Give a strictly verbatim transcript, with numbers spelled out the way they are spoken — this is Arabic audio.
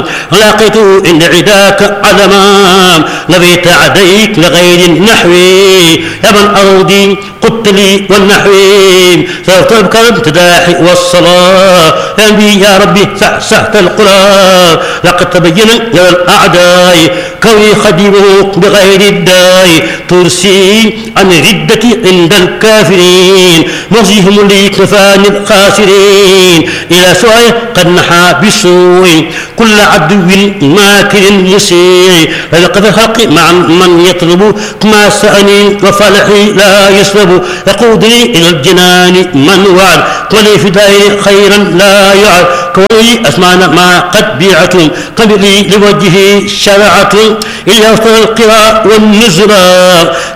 لاقيت إن عداك عظما لبيت عديك لغير النحو يا من أرضي قلت لي والنحوي فارتبك الامتداح والصلاة يا نبي يا ربي سحسحت القرى لقد تبين لنا الأعداء كوني خديمه بغير الداء ترسي عن ردتي عند الكافرين مرجيهم لي كفان الخاسرين إلى سؤال قد نحى بالسوء كل عدو ماكر يسير فلقد الحق مع من يطلب ما سأني وفلحي لا يسلب يقودني إلى الجنان من وعد ولي في دائر خيرا لا يعد كوني أسمعنا ما قد بيعت قبلي لوجهه شرعت إلى وسط القراء والنزراء